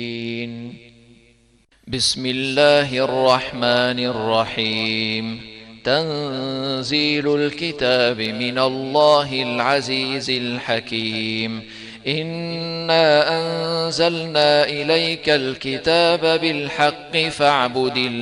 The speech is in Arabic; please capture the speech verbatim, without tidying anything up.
بسم الله الرحمن الرحيم. تنزيل الكتاب من الله العزيز الحكيم. إنا أنزلنا إليك الكتاب بالحق فاعبد الله